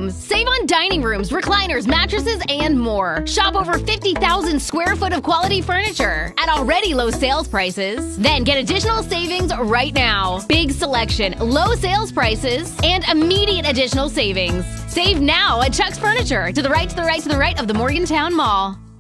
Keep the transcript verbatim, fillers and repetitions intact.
rooms. Save on dining rooms, recliners, mattresses, and more. Shop over fifty thousand square foot of quality furniture at already low sales prices. Then get additional savings right now. Big selection, low sales prices, and immediate additional savings. Save now at Chuck's Furniture, to the right, to the right, to the right of the Morgantown Mall.